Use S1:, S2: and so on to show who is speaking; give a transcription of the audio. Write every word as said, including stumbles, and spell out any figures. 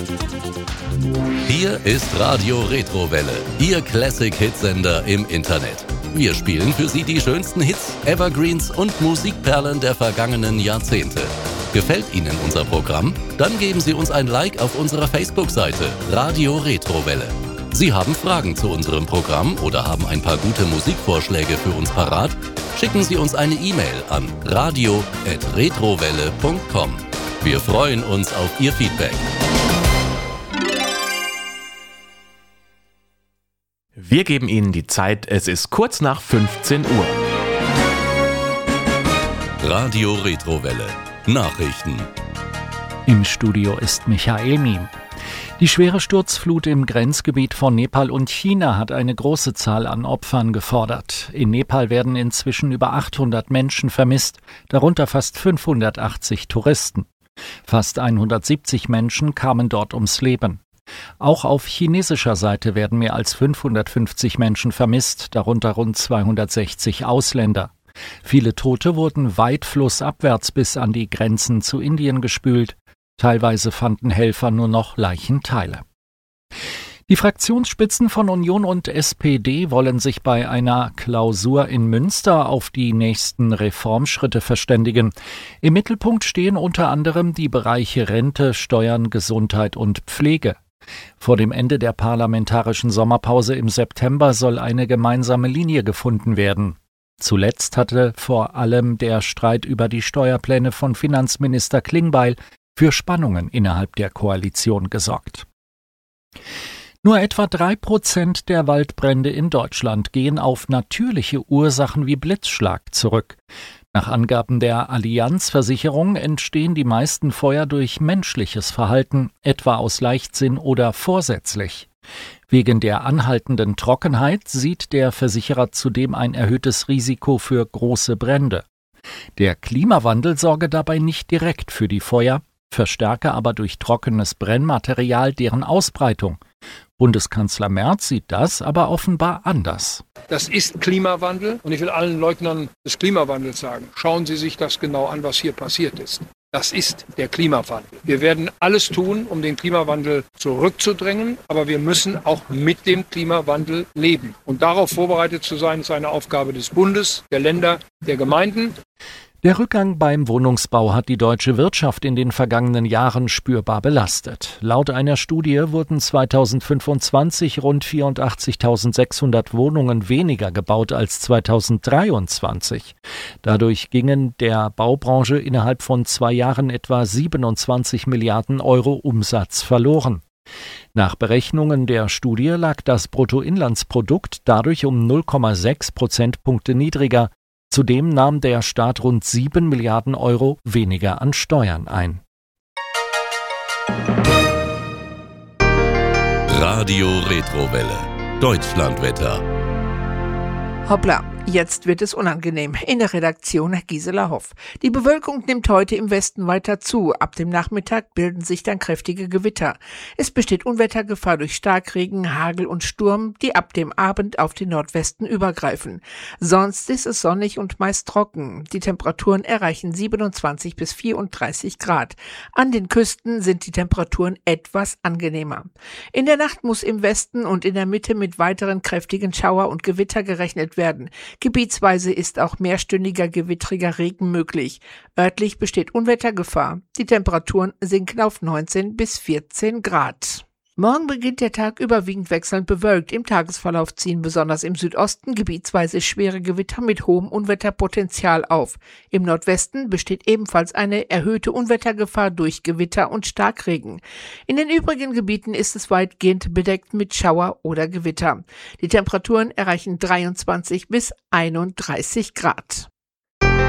S1: Hier ist Radio Retrowelle, Ihr Classic-Hitsender im Internet. Wir spielen für Sie die schönsten Hits, Evergreens und Musikperlen der vergangenen Jahrzehnte. Gefällt Ihnen unser Programm? Dann geben Sie uns ein Like auf unserer Facebook-Seite Radio Retrowelle. Sie haben Fragen zu unserem Programm oder haben ein paar gute Musikvorschläge für uns parat? Schicken Sie uns eine E-Mail an radio at retrowelle punkt com. Wir freuen uns auf Ihr Feedback.
S2: Wir geben Ihnen die Zeit, es ist kurz nach fünfzehn Uhr.
S1: Radio Retrowelle. Nachrichten.
S3: Im Studio ist Michael Miem. Die schwere Sturzflut im Grenzgebiet von Nepal und China hat eine große Zahl an Opfern gefordert. In Nepal werden inzwischen über achthundert Menschen vermisst, darunter fast fünfhundertachtzig Touristen. Fast hundertsiebzig Menschen kamen dort ums Leben. Auch auf chinesischer Seite werden mehr als fünfhundertfünfzig Menschen vermisst, darunter rund zweihundertsechzig Ausländer. Viele Tote wurden weit flussabwärts bis an die Grenzen zu Indien gespült. Teilweise fanden Helfer nur noch Leichenteile. Die Fraktionsspitzen von Union und S P D wollen sich bei einer Klausur in Münster auf die nächsten Reformschritte verständigen. Im Mittelpunkt stehen unter anderem die Bereiche Rente, Steuern, Gesundheit und Pflege. Vor dem Ende der parlamentarischen Sommerpause im September soll eine gemeinsame Linie gefunden werden. Zuletzt hatte vor allem der Streit über die Steuerpläne von Finanzminister Klingbeil für Spannungen innerhalb der Koalition gesorgt. Nur etwa drei Prozent der Waldbrände in Deutschland gehen auf natürliche Ursachen wie Blitzschlag zurück. Nach Angaben der Allianz-Versicherung entstehen die meisten Feuer durch menschliches Verhalten, etwa aus Leichtsinn oder vorsätzlich. Wegen der anhaltenden Trockenheit sieht der Versicherer zudem ein erhöhtes Risiko für große Brände. Der Klimawandel sorge dabei nicht direkt für die Feuer, verstärke aber durch trockenes Brennmaterial deren Ausbreitung. Bundeskanzler Merz sieht das aber offenbar anders.
S4: Das ist Klimawandel und ich will allen Leugnern des Klimawandels sagen, schauen Sie sich das genau an, was hier passiert ist. Das ist der Klimawandel. Wir werden alles tun, um den Klimawandel zurückzudrängen, aber wir müssen auch mit dem Klimawandel leben. Und darauf vorbereitet zu sein, ist eine Aufgabe des Bundes, der Länder, der Gemeinden.
S3: Der Rückgang beim Wohnungsbau hat die deutsche Wirtschaft in den vergangenen Jahren spürbar belastet. Laut einer Studie wurden zweitausendfünfundzwanzig rund vierundachtzigtausendsechshundert Wohnungen weniger gebaut als zweitausenddreiundzwanzig. Dadurch gingen der Baubranche innerhalb von zwei Jahren etwa siebenundzwanzig Milliarden Euro Umsatz verloren. Nach Berechnungen der Studie lag das Bruttoinlandsprodukt dadurch um null Komma sechs Prozentpunkte niedriger. Zudem nahm der Staat rund sieben Milliarden Euro weniger an Steuern ein.
S1: Radio Retrowelle. Deutschlandwetter.
S5: Hoppla, jetzt wird es unangenehm. In der Redaktion Gisela Hoff. Die Bewölkung nimmt heute im Westen weiter zu. Ab dem Nachmittag bilden sich dann kräftige Gewitter. Es besteht Unwettergefahr durch Starkregen, Hagel und Sturm, die ab dem Abend auf den Nordwesten übergreifen. Sonst ist es sonnig und meist trocken. Die Temperaturen erreichen siebenundzwanzig bis vierunddreißig Grad. An den Küsten sind die Temperaturen etwas angenehmer. In der Nacht muss im Westen und in der Mitte mit weiteren kräftigen Schauer und Gewitter gerechnet werden. Gebietsweise ist auch mehrstündiger gewittriger Regen möglich. Örtlich besteht Unwettergefahr. Die Temperaturen sinken auf neunzehn bis vierzehn Grad. Morgen beginnt der Tag überwiegend wechselnd bewölkt. Im Tagesverlauf ziehen besonders im Südosten gebietsweise schwere Gewitter mit hohem Unwetterpotenzial auf. Im Nordwesten besteht ebenfalls eine erhöhte Unwettergefahr durch Gewitter und Starkregen. In den übrigen Gebieten ist es weitgehend bedeckt mit Schauer oder Gewitter. Die Temperaturen erreichen dreiundzwanzig bis einunddreißig Grad.